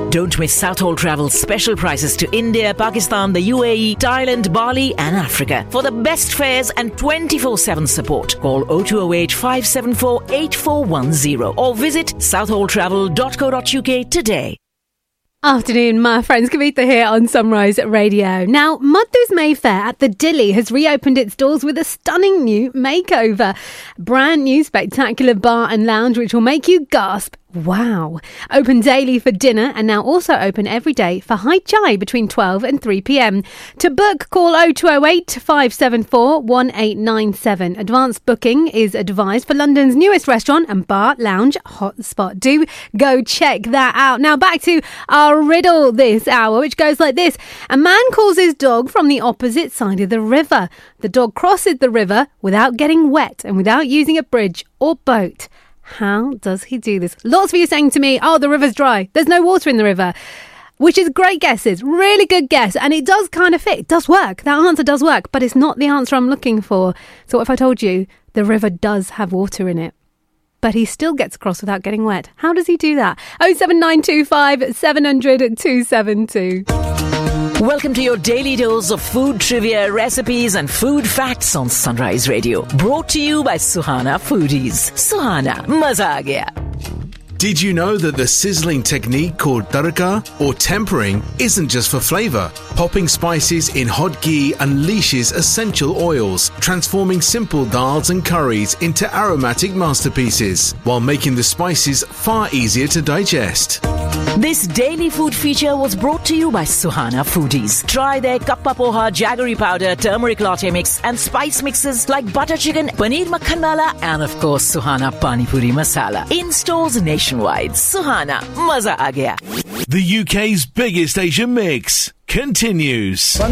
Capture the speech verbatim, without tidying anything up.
Don't miss Southall Travel's special prices to India, Pakistan, the U A E, Thailand, Bali and Africa. For the best fares and twenty-four seven support, call oh two oh eight, five seven four, eight four one oh or visit southall travel dot co dot uk today. Afternoon, my friends. Kavitha here on Sunrise Radio. Now, Madhu's Mayfair at the Dilly has reopened its doors with a stunning new makeover. Brand new spectacular bar and lounge which will make you gasp. Wow. Open daily for dinner and now also open every day for high chai between twelve and three p.m. To book, call oh two oh eight, five seven four, one eight nine seven. Advanced booking is advised for London's newest restaurant and bar lounge hotspot. Do go check that out. Now back to our riddle this hour, which goes like this. A man calls his dog from the opposite side of the river. The dog crosses the river without getting wet and without using a bridge or boat. How does he do this? Lots of you saying to me, oh, the river's dry. There's no water in the river. Which is great guesses. Really good guess. And it does kind of fit. It does work. That answer does work. But it's not the answer I'm looking for. So what if I told you the river does have water in it, but he still gets across without getting wet? How does he do that? oh seven nine two five, seven hundred, two seven two. Welcome to your daily dose of food trivia, recipes and food facts on Sunrise Radio. Brought to you by Suhana Foodies. Suhana, maza aa gaya. Did you know that the sizzling technique called tadka or tempering isn't just for flavour? Popping spices in hot ghee unleashes essential oils, transforming simple dals and curries into aromatic masterpieces, while making the spices far easier to digest. This daily food feature was brought to you by Suhana Foodies. Try their kappa poha, jaggery powder, turmeric latte mix and spice mixes like butter chicken, paneer makhan wala and of course Suhana Pani Puri Masala. In stores nationwide. Suhana, maza aa gaya. The U K's biggest Asian mix continues.